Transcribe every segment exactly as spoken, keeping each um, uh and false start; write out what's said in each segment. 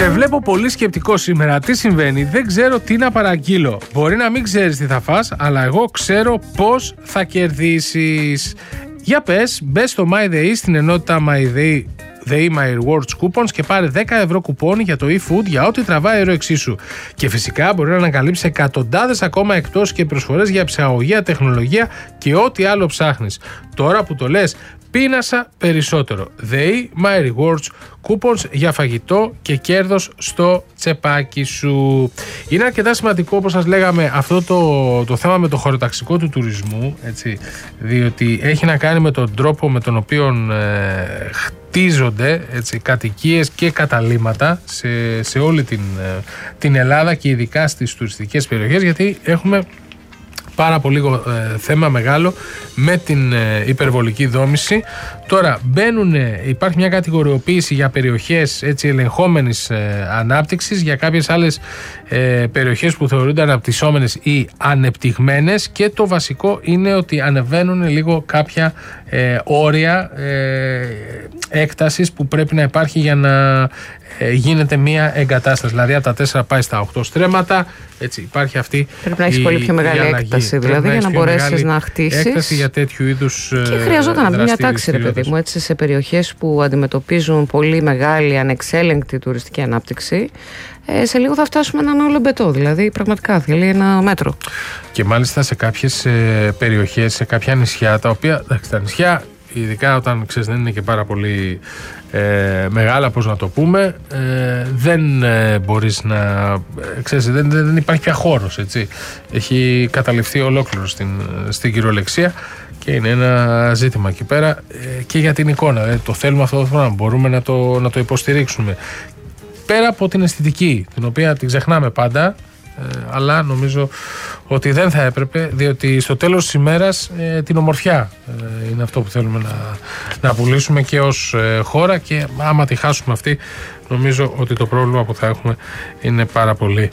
Σε βλέπω πολύ σκεπτικό σήμερα. Τι συμβαίνει? Δεν ξέρω τι να παραγγείλω. Μπορεί να μην ξέρεις τι θα φας, αλλά εγώ ξέρω πώς θα κερδίσεις. Για πες, μπες στο MyDay στην ενότητα MyDay The My Rewards Coupons και πάρε δέκα ευρώ κουπόνι για το e-food για ό,τι τραβάει η ροεξή σου. Και φυσικά μπορεί να ανακαλύψει εκατοντάδες ακόμα εκτός και προσφορές για ψυχαγωγία, τεχνολογία και ό,τι άλλο ψάχνεις. Τώρα που το λες, πείνασα περισσότερο. The My Rewards Coupons για φαγητό και κέρδος στο τσεπάκι σου. Είναι αρκετά σημαντικό, όπως σας λέγαμε, αυτό το, το θέμα με το χωροταξικό του τουρισμού, έτσι, διότι έχει να κάνει με τον τρόπο με τον οποίο ε, χτίζονται, έτσι, κατοικίες και καταλύματα σε, σε όλη την, την Ελλάδα και ειδικά στις τουριστικές περιοχές, γιατί έχουμε πάρα πολύ ε, θέμα μεγάλο με την ε, υπερβολική δόμηση. Τώρα μπαίνουν, ε, υπάρχει μια κατηγοριοποίηση για περιοχές, έτσι, ελεγχόμενης ε, ανάπτυξης, για κάποιες άλλες ε, περιοχές που θεωρούνται αναπτυσσόμενες ή ανεπτυγμένες, και το βασικό είναι ότι ανεβαίνουν λίγο κάποια ε, όρια ε, έκτασης που πρέπει να υπάρχει για να ε, γίνεται μια εγκατάσταση. Δηλαδή από τα τέσσερα πάει στα οκτώ στρέμματα. Έτσι, υπάρχει αυτή. Πρέπει να έχει πολύ πιο μεγάλη έκταση, δηλαδή, για να μπορέσει να χτίσει. Έκταση για τέτοιου είδους. Και χρειαζόταν να μπει μια τάξη, ρε παιδί μου, έτσι, σε περιοχές που αντιμετωπίζουν πολύ μεγάλη ανεξέλεγκτη τουριστική ανάπτυξη. Ε, σε λίγο θα φτάσουμε έναν όλο μπετό, δηλαδή πραγματικά θέλει ένα μέτρο. Και μάλιστα σε κάποιες ε, περιοχές, σε κάποια νησιά, τα οποία. Εντάξει, τα νησιά, ειδικά όταν ξέρεις, δεν είναι και πάρα πολύ ε, μεγάλα, πώς να το πούμε, ε, δεν ε, μπορείς να. Ε, ξέρεις, δεν, δεν υπάρχει πια χώρος, έτσι. Έχει καταληφθεί ολόκληρο στην, στην κυριολεξία. Και είναι ένα ζήτημα εκεί πέρα ε, και για την εικόνα. Ε, το θέλουμε αυτό το πράγμα, μπορούμε να το, να το υποστηρίξουμε. Πέρα από την αισθητική, την οποία την ξεχνάμε πάντα, ε, αλλά νομίζω ότι δεν θα έπρεπε, διότι στο τέλος της ημέρας ε, την ομορφιά ε, είναι αυτό που θέλουμε να, να πουλήσουμε και ως ε, χώρα, και άμα τη χάσουμε αυτή, νομίζω ότι το πρόβλημα που θα έχουμε είναι πάρα πολύ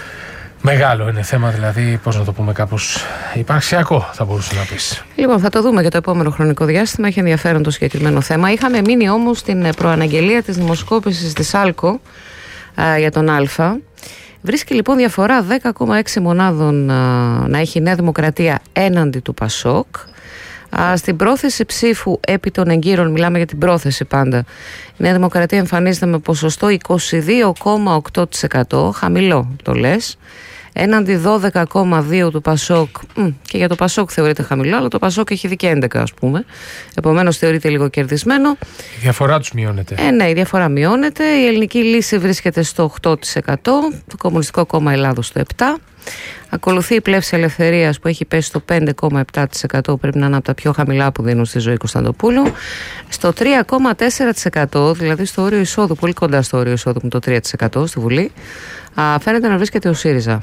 μεγάλο. Είναι θέμα, δηλαδή, πώς να το πούμε, κάπως υπαρξιακό, θα μπορούσε να πεις. Λοιπόν, θα το δούμε για το επόμενο χρονικό διάστημα. Έχει ενδιαφέρον το συγκεκριμένο θέμα. Είχαμε μείνει όμως στην προαναγγελία της δημοσκόπησης της ΑΛΚΟ α, για τον Α. Βρίσκει λοιπόν διαφορά δέκα κόμμα έξι μονάδων α, να έχει η Νέα Δημοκρατία έναντι του ΠΑΣΟΚ. Α, στην πρόθεση ψήφου επί των εγκύρων, μιλάμε για την πρόθεση πάντα, η Νέα Δημοκρατία εμφανίζεται με ποσοστό είκοσι δύο κόμμα οκτώ τοις εκατό, χαμηλό το λες, έναντι δώδεκα κόμμα δύο τοις εκατό του ΠΑΣΟΚ. Μ, και για το ΠΑΣΟΚ θεωρείται χαμηλό, αλλά το ΠΑΣΟΚ έχει δει και έντεκα, ας πούμε. Επομένως θεωρείται λίγο κερδισμένο. Η διαφορά τους μειώνεται. Ε, ναι, η διαφορά μειώνεται. Η Ελληνική Λύση βρίσκεται στο οκτώ τοις εκατό, το Κομμουνιστικό Κόμμα Ελλάδος στο επτά τοις εκατό. Ακολουθεί η Πλεύση Ελευθερίας που έχει πέσει στο πέντε κόμμα επτά τοις εκατό, πρέπει να είναι από τα πιο χαμηλά που δίνουν στη Ζωή Κωνσταντοπούλου. Στο τρία κόμμα τέσσερα τοις εκατό, δηλαδή στο όριο εισόδου, πολύ κοντά στο όριο εισόδου με το τρία τοις εκατό στη Βουλή, α, φαίνεται να βρίσκεται ο ΣΥΡΙΖΑ.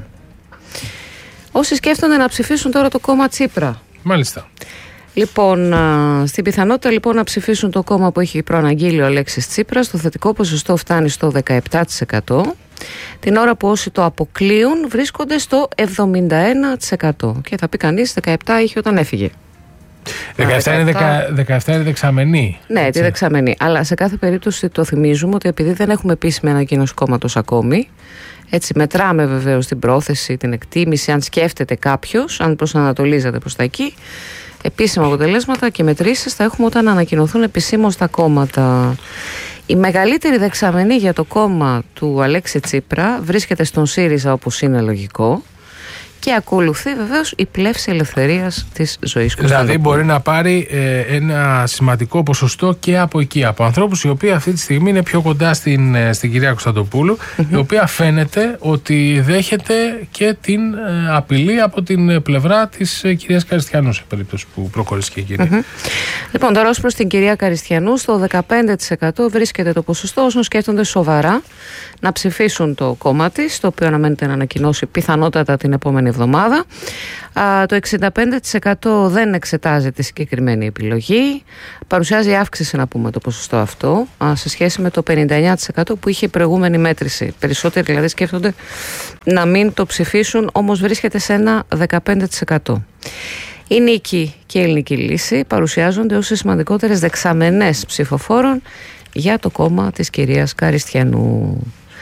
Όσοι σκέφτονται να ψηφίσουν τώρα το κόμμα Τσίπρα. Μάλιστα. Λοιπόν, στην πιθανότητα λοιπόν να ψηφίσουν το κόμμα που έχει προαναγγείλει ο Αλέξης Τσίπρας, το θετικό ποσοστό φτάνει στο δεκαεπτά τοις εκατό, την ώρα που όσοι το αποκλείουν βρίσκονται στο εβδομήντα ένα τοις εκατό. Και θα πει κανείς, δεκαεπτά είχε όταν έφυγε. δεκαεπτά είναι, δεκα, δεκαεπτά είναι δεξαμενή. Ναι, έτσι. Τη δεξαμενή. Αλλά σε κάθε περίπτωση το θυμίζουμε ότι επειδή δεν έχουμε επίσημη ανακοίνωση κόμματος ακόμη, έτσι μετράμε βεβαίως την πρόθεση, την εκτίμηση, αν σκέφτεται κάποιος, αν προσανατολίζεται προς τα εκεί. Επίσημα αποτελέσματα και μετρήσεις θα έχουμε όταν ανακοινωθούν επισήμως τα κόμματα. Η μεγαλύτερη δεξαμενή για το κόμμα του Αλέξη Τσίπρα βρίσκεται στον ΣΥΡΙΖΑ, όπως είναι λογικό, και ακολουθεί βεβαίως η Πλεύση Ελευθερίας της Ζωής Κωνσταντοπούλου. Δηλαδή μπορεί να πάρει ε, ένα σημαντικό ποσοστό και από εκεί, από ανθρώπους οι οποίοι αυτή τη στιγμή είναι πιο κοντά στην, ε, στην κυρία Κωνσταντοπούλου, mm-hmm. η οποία φαίνεται ότι δέχεται και την ε, απειλή από την πλευρά της ε, κυρίας Καριστιανού, σε περίπτωση που προχωρήσει και εκείνη. Mm-hmm. Λοιπόν, τώρα ως προς την κυρία Καριστιανού, στο δεκαπέντε τοις εκατό βρίσκεται το ποσοστό όσων σκέφτονται σοβαρά να ψηφίσουν το κόμμα της, το οποίο αναμένεται να ανακοινώσει πιθανότατα την επόμενη εβδομάδα. Α, το εξήντα πέντε τοις εκατό δεν εξετάζει τη συγκεκριμένη επιλογή. Παρουσιάζει αύξηση, να πούμε, το ποσοστό αυτό α, σε σχέση με το πενήντα εννέα τοις εκατό που είχε η προηγούμενη μέτρηση. Περισσότεροι δηλαδή σκέφτονται να μην το ψηφίσουν, όμως βρίσκεται σε ένα δεκαπέντε τοις εκατό. Η Νίκη και η Ελληνική Λύση παρουσιάζονται ως οι σημαντικότερες δεξαμενές ψηφοφόρων για το κόμμα της κυρίας Καριστιανού.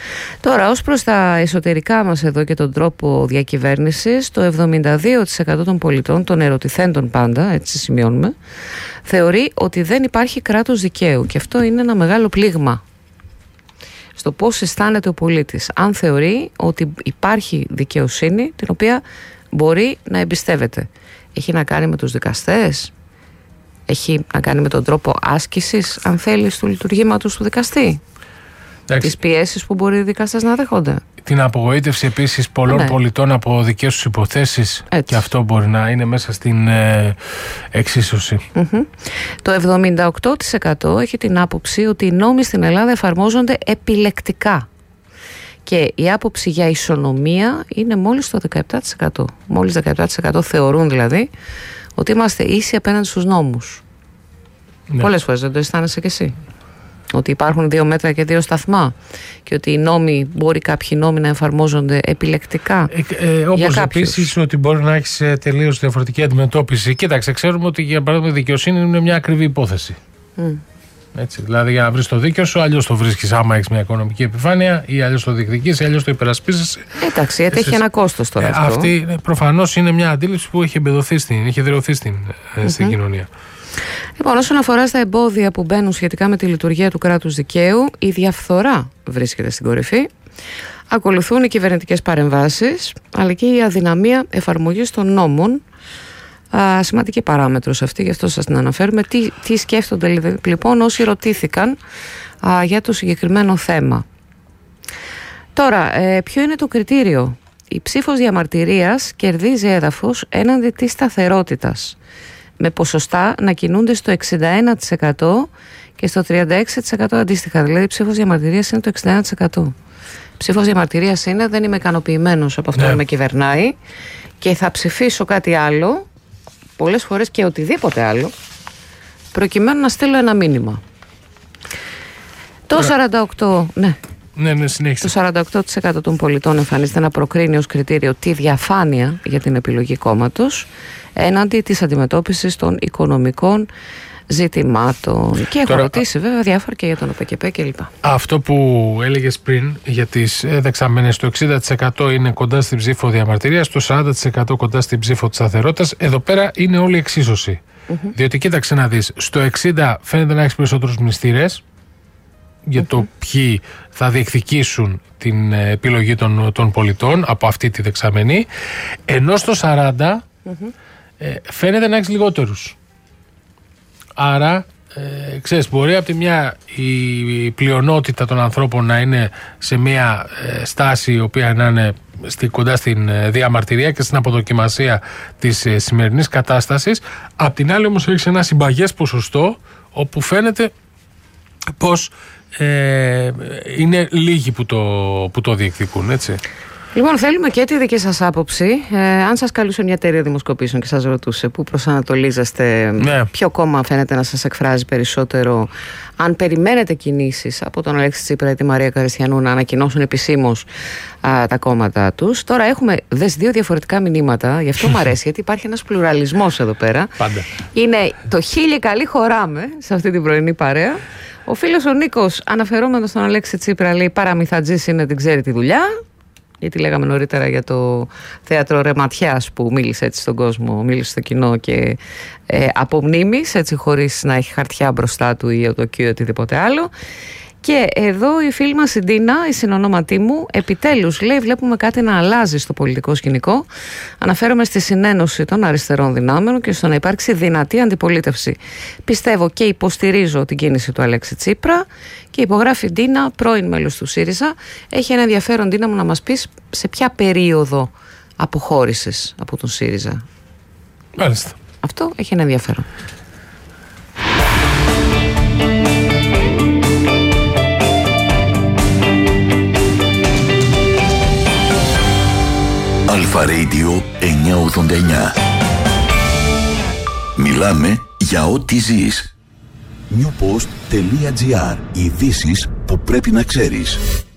Τώρα, ως προς τα εσωτερικά μας εδώ και τον τρόπο διακυβέρνησης, το εβδομήντα δύο τοις εκατό των πολιτών, των ερωτηθέντων πάντα, έτσι σημειώνουμε, θεωρεί ότι δεν υπάρχει κράτος δικαίου, και αυτό είναι ένα μεγάλο πλήγμα στο πώς αισθάνεται ο πολίτης, αν θεωρεί ότι υπάρχει δικαιοσύνη την οποία μπορεί να εμπιστεύεται. Έχει να κάνει με τους δικαστές, έχει να κάνει με τον τρόπο άσκησης, αν θέλεις, του λειτουργήματος του δικαστή, τις πιέσεις που μπορεί οι δικαστές να δέχονται, την απογοήτευση επίσης πολλών ναι. πολιτών από δικές τους υποθέσεις. Έτσι. Και αυτό μπορεί να είναι μέσα στην ε, εξίσωση. Mm-hmm. Το εβδομήντα οκτώ τοις εκατό έχει την άποψη ότι οι νόμοι στην Ελλάδα εφαρμόζονται επιλεκτικά, και η άποψη για ισονομία είναι μόλις το δεκαεπτά τοις εκατό. Μόλις δεκαεπτά τοις εκατό θεωρούν δηλαδή ότι είμαστε ίσοι απέναντι στους νόμους. Ναι. Πολλές φορές δεν το αισθάνεσαι κι εσύ? Ότι υπάρχουν δύο μέτρα και δύο σταθμά, και ότι οι νόμοι, μπορεί κάποιοι νόμοι να εφαρμόζονται επιλεκτικά. Ε, ε, όπως επίσης ότι μπορεί να έχεις τελείως διαφορετική αντιμετώπιση. Κοίταξε, ξέρουμε ότι για παράδειγμα η δικαιοσύνη είναι μια ακριβή υπόθεση. Mm. Έτσι, δηλαδή για να βρεις το δίκαιο σου, αλλιώς το βρίσκεις άμα έχεις μια οικονομική επιφάνεια, ή αλλιώς το διεκδικείς, ή αλλιώς το υπερασπίζεσαι. Εντάξει, γιατί έχει ένα κόστος τώρα. Ε, αυτό. Αυτή προφανώς είναι μια αντίληψη που έχει εμπεδοθεί στην, έχει δρεωθεί στην, mm-hmm. στην κοινωνία. Λοιπόν, όσον αφορά στα εμπόδια που μπαίνουν σχετικά με τη λειτουργία του κράτους δικαίου, η διαφθορά βρίσκεται στην κορυφή. Ακολουθούν οι κυβερνητικές παρεμβάσεις, αλλά και η αδυναμία εφαρμογής των νόμων. Α, σημαντική παράμετρος αυτή, γι' αυτό σας την αναφέρουμε. Τι, τι σκέφτονται λοιπόν όσοι ρωτήθηκαν α, για το συγκεκριμένο θέμα. Τώρα, ε, ποιο είναι το κριτήριο? Η ψήφος διαμαρτυρίας κερδίζει έδαφος έναντι της σταθερότητας, με ποσοστά να κινούνται στο εξήντα ένα τοις εκατό και στο τριάντα έξι τοις εκατό αντίστοιχα. Δηλαδή η ψήφος διαμαρτυρίας είναι το εξήντα ένα τοις εκατό. Ψήφος διαμαρτυρίας είναι δεν είμαι ικανοποιημένος από αυτό που ναι. με κυβερνάει και θα ψηφίσω κάτι άλλο, πολλές φορές και οτιδήποτε άλλο, προκειμένου να στείλω ένα μήνυμα. Το σαράντα οκτώ τοις εκατό, ναι. Ναι, ναι, συνέχισε. Το σαράντα οκτώ τοις εκατό των πολιτών εμφανίζεται να προκρίνει ως κριτήριο τη διαφάνεια για την επιλογή κόμματος έναντι της αντιμετώπισης των οικονομικών ζητημάτων. Και έχω Τώρα, ρωτήσει βέβαια διάφορα και για τον ΟΠΕΚΕΠΕ κλπ. Αυτό που έλεγες πριν για τις δεξαμενές, το εξήντα τοις εκατό είναι κοντά στην ψήφο διαμαρτυρίας, το σαράντα τοις εκατό κοντά στην ψήφο της σταθερότητας. Εδώ πέρα είναι όλη η εξίσωση. Mm-hmm. Διότι κοίταξε να δεις, στο εξήντα φαίνεται να έχεις περισσότερους μνηστήρες για mm-hmm. το ποιοι θα διεκδικήσουν την επιλογή των, των πολιτών από αυτή τη δεξαμενή, ενώ στο σαράντα mm-hmm. ε, φαίνεται να έχεις λιγότερους. Άρα, ε, ξέρεις, μπορεί από τη μια η πλειονότητα των ανθρώπων να είναι σε μια ε, στάση η οποία να είναι στη, κοντά στην ε, διαμαρτυρία και στην αποδοκιμασία της ε, σημερινής κατάστασης. Απ' την άλλη όμως έχεις ένα συμπαγές ποσοστό όπου φαίνεται πως ε, είναι λίγοι που το, που το διεκδικούν, έτσι. Λοιπόν, θέλουμε και τη δική σας άποψη. Ε, αν σας καλούσε μια εταιρεία δημοσκοπήσεων και σας ρωτούσε πού προσανατολίζεστε, ναι. ποιο κόμμα φαίνεται να σας εκφράζει περισσότερο, αν περιμένετε κινήσεις από τον Αλέξη Τσίπρα ή τη Μαρία Καριστιανού να ανακοινώσουν επισήμως α, τα κόμματα τους. Τώρα έχουμε δες δύο διαφορετικά μηνύματα, γι' αυτό μου αρέσει, γιατί υπάρχει ένας πλουραλισμός εδώ πέρα. Πάντα. Είναι το χίλιε καλή χωράμε σε αυτή την πρωινή παρέα. Ο φίλος ο Νίκος, αναφερόμενος στον Αλέξη Τσίπρα, λέει παραμυθατζής είναι, δεν ξέρει τη δουλειά. Γιατί λέγαμε νωρίτερα για το θέατρο Ρεματιάς που μίλησε έτσι στον κόσμο, μίλησε στο κοινό και ε, από μνήμης, έτσι χωρίς να έχει χαρτιά μπροστά του ή το ή οτιδήποτε άλλο. Και εδώ η φίλη μας η Ντίνα, η συνονόματή μου, επιτέλους λέει βλέπουμε κάτι να αλλάζει στο πολιτικό σκηνικό. Αναφέρομαι στη συνένωση των αριστερών δυνάμεων και στο να υπάρξει δυνατή αντιπολίτευση. Πιστεύω και υποστηρίζω την κίνηση του Αλέξη Τσίπρα και υπογράφει Ντίνα, πρώην μέλος του ΣΥΡΙΖΑ. Έχει ένα ενδιαφέρον, Ντίνα μου, να μας πεις σε ποια περίοδο αποχώρησης από τον ΣΥΡΙΖΑ. Μάλιστα. Αυτό έχει ένα ενδιαφέρον. Αλφα Radio εννιακόσια ογδόντα εννιά. Μιλάμε για ό,τι ζεις. newpost.gr. Ειδήσεις που πρέπει να ξέρεις.